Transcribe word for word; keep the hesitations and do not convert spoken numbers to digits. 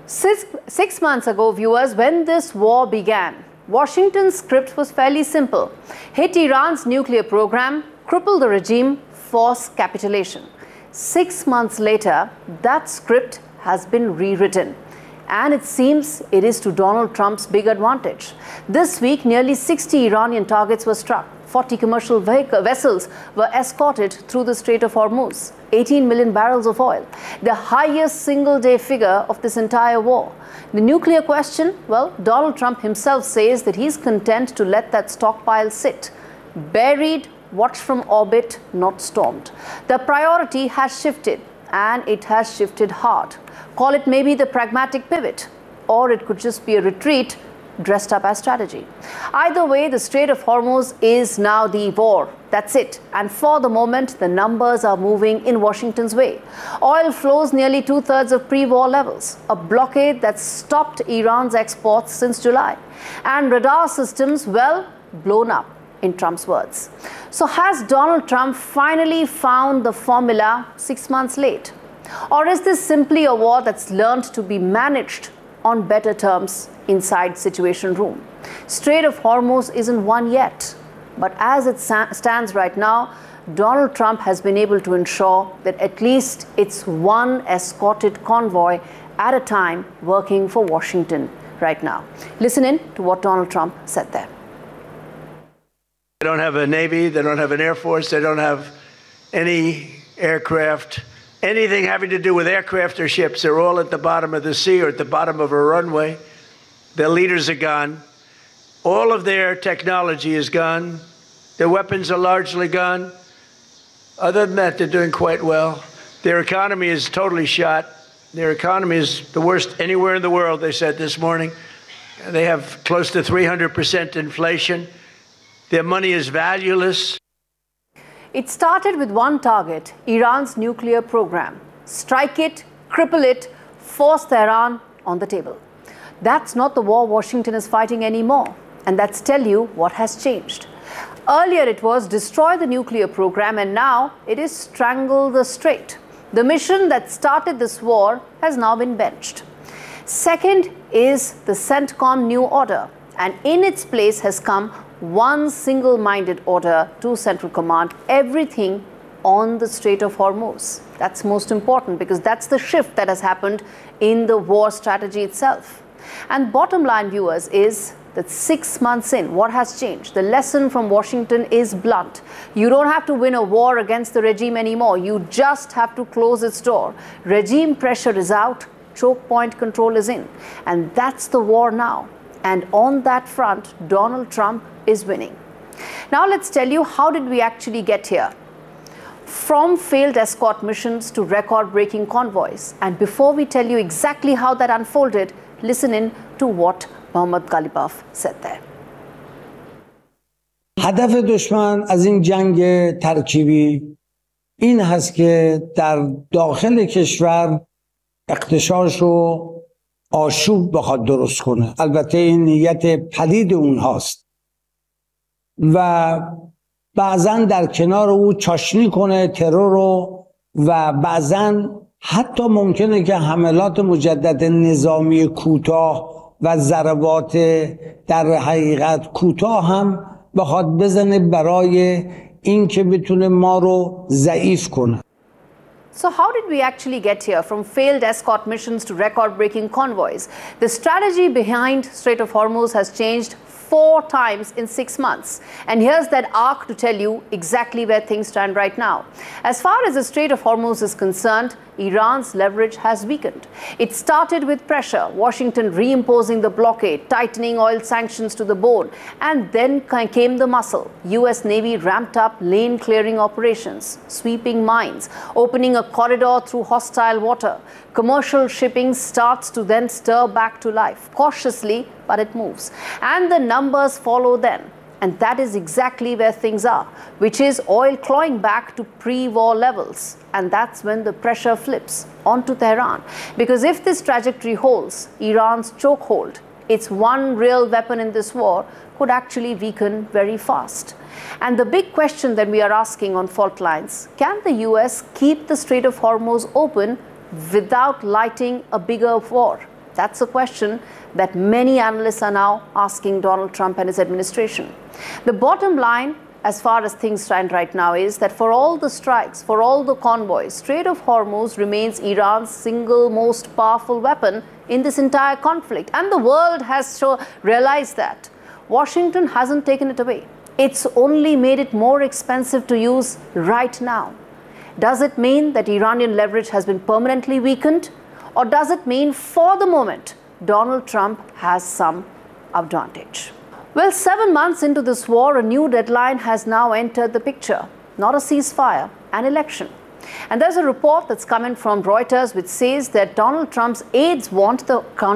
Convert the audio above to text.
Six, six months ago, viewers, when this war began, Washington's script was fairly simple. Hit Iran's nuclear program, cripple the regime, force capitulation. Six months later, that script has been rewritten. And it seems it is to Donald Trump's big advantage. This week, nearly sixty Iranian targets were struck. forty commercial vehicle vessels were escorted through the Strait of Hormuz. eighteen million barrels of oil, the highest single-day figure of this entire war. The nuclear question, well, Donald Trump himself says that he's content to let that stockpile sit. Buried, watched from orbit, not stormed. The priority has shifted, and it has shifted hard. Call it maybe the pragmatic pivot, or it could just be a retreat dressed up as strategy. Either way, the Strait of Hormuz is now the war. That's it. And for the moment, the numbers are moving in Washington's way. Oil flows nearly two-thirds of pre-war levels, a blockade that stopped Iran's exports since July. And radar systems, well, blown up, in Trump's words. So has Donald Trump finally found the formula six months late? Or is this simply a war that's learned to be managed on better terms inside Situation Room? Strait of Hormuz isn't won yet, but as it stands right now, Donald Trump has been able to ensure that at least it's one escorted convoy at a time working for Washington right now. Listen in to what Donald Trump said there. They don't have a Navy, they don't have an Air Force, they don't have any aircraft, anything having to do with aircraft or ships. They're all at the bottom of the sea or at the bottom of a runway. Their leaders are gone. All of their technology is gone. Their weapons are largely gone. Other than that, they're doing quite well. Their economy is totally shot. Their economy is the worst anywhere in the world, they said this morning. They have close to three hundred percent inflation. Their money is valueless. It started with one target, Iran's nuclear program. Strike it, cripple it, force Tehran on the table. That's not the war Washington is fighting anymore. And that's tell you what has changed. Earlier it was destroy the nuclear program, and now it is strangle the strait. The mission that started this war has now been benched. Second is the CENTCOM new order, and in its place has come one single-minded order to Central Command, everything on the Strait of Hormuz. That's most important because that's the shift that has happened in the war strategy itself. And bottom line, viewers, is that six months in, what has changed? The lesson from Washington is blunt. You don't have to win a war against the regime anymore. You just have to close its door. Regime pressure is out, choke point control is in. And that's the war now. And on that front, Donald Trump is winning. Now let's tell you, how did we actually get here? From failed escort missions to record-breaking convoys. And before we tell you exactly how that unfolded, listen in to what Mohammad Ghalibaf said there. هدف دشمن از این جنگ ترکیبی این هست که در داخل کشور اغتشاش و آشوب بخواد درست کنه. البته این نیت پلید اونهاست و بعضا در کنار او چاشنی کنه ترور رو و بعضا حتی ممکنه که حملات مجدد نظامی کوتاه و ضربات در حقیقت کوتاه هم بخواد بزنه برای این که بتونه ما رو ضعیف کنه. So how did we actually get here from failed escort missions to record-breaking convoys? The strategy behind Strait of Hormuz has changed four times in six months. And here's that arc to tell you exactly where things stand right now. As far as the Strait of Hormuz is concerned, Iran's leverage has weakened. It started with pressure, Washington reimposing the blockade, tightening oil sanctions to the bone, and then came the muscle. U S Navy ramped up lane clearing operations, sweeping mines, opening a corridor through hostile water. Commercial shipping starts to then stir back to life, cautiously, but it moves. And the numbers follow then. And that is exactly where things are, which is oil clawing back to pre-war levels. And that's when the pressure flips onto Tehran. Because if this trajectory holds, Iran's chokehold, its one real weapon in this war, could actually weaken very fast. And the big question that we are asking on fault lines, can the U S keep the Strait of Hormuz open without lighting a bigger war? That's a question that many analysts are now asking Donald Trump and his administration. The bottom line, as far as things stand right now, is that for all the strikes, for all the convoys, Strait of Hormuz remains Iran's single most powerful weapon in this entire conflict. And the world has so realized that. Washington hasn't taken it away. It's only made it more expensive to use right now. Does it mean that Iranian leverage has been permanently weakened? Or does it mean, for the moment, Donald Trump has some advantage? Well, seven months into this war, a new deadline has now entered the picture. Not a ceasefire, an election. And there's a report that's coming from Reuters which says that Donald Trump's aides want the